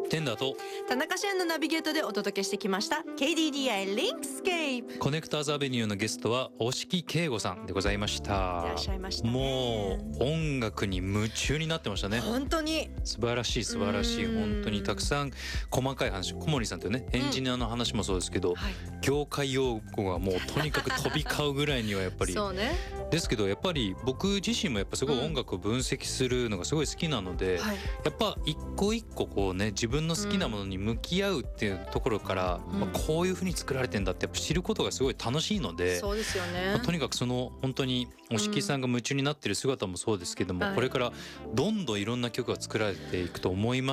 テンダーと田中俊のナビゲートでお届けしてきました KDDI リンクスケープ。 コネクターズアベニューのゲストは押木圭吾さんでございました。 いらっしゃいましたね。 もう音楽に夢中になってましたね。 本当に素晴らしい素晴らしい。本当にたくさん細かい話、小森さんというねエンジニアの話もそうですけど、 はい、 業界用語がもうとにかく飛び交うぐらいにはやっぱりそうね。 ですけど、やっぱり僕自身もやっぱすごい音楽を分析するのがすごい好きなので、 はい、 やっぱ一個一個こうね自分の好きなものに向き合うっていうところから、こういう風に作られてんだってやっぱ知ることがすごい楽しいので、 そうですよね。 とにかくその本当に押木さんが夢中になってる姿もそうですけども、これからどんどんいろんな曲が作られていくと思います